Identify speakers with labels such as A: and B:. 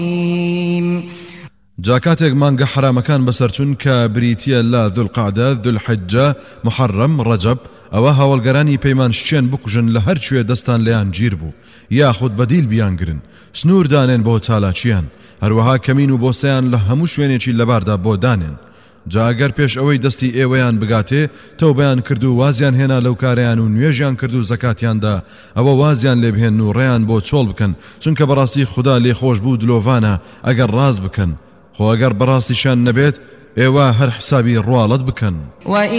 A: جاکاتێک مانگە حرامەکان بەسەرچوون کە بریتیە لە ذوالقعدە، ذوالحجە، محەڕەم، ڕەجەب، ئەوە هاوڵگەرانی پەیمان شچێن بکوژن لە هەر کوێ دەستان لەیان گیر بوو، یاخود بەدیل بیانگرن، سنوور دانێن بۆ چالاکیان، هەروەها کەمین و بۆسەیان لە هەموو شوێنێکی لەباردا بۆ دانێن. جا ئەگەر پێش ئەوەی دەستی ئێوەیان بگاتێ تەوبەیان کرد و وازیان هێنا لەو کارەیان و نوێژیان کرد و زەکاتیاندا، ئەوە وازیان لێبهێن و ڕێیان بۆ چۆڵ بکەن، چونکە بەڕاستی خوددا لێخۆش بوو دلۆڤانە ئەگەر ڕاست بکەن، خۆ ئەگەر بەڕاستیشان نەبێت ئێوە هەر حسابی ڕواڵەت بکەن.